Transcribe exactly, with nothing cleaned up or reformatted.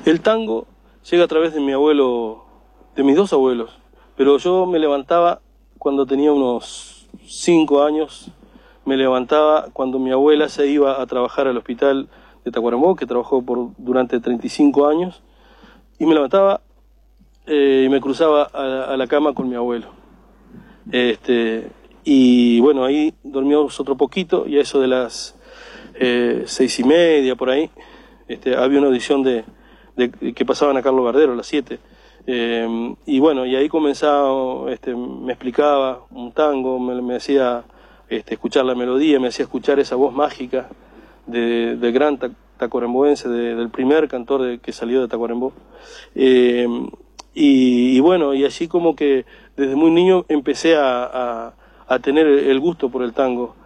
El tango llega a través de mi abuelo, de mis dos abuelos, pero yo me levantaba cuando tenía unos cinco años, me levantaba cuando mi abuela se iba a trabajar al hospital de Tacuarembó, que trabajó por, durante treinta y cinco años, y me levantaba eh, y me cruzaba a, a la cama con mi abuelo. Este, y bueno, ahí dormíamos otro poquito, y a eso de las eh, seis y media, por ahí, este, había una audición de, de, que pasaban a Carlos Gardero a las siete. Eh, y bueno, y ahí comenzaba, este, me explicaba un tango, me, me hacía este, escuchar la melodía, me hacía escuchar esa voz mágica de, de gran tacuaremboense, de, del primer cantor de, que salió de Tacuarembó. Eh, y, y bueno, y así como que desde muy niño empecé a, a, a tener el gusto por el tango.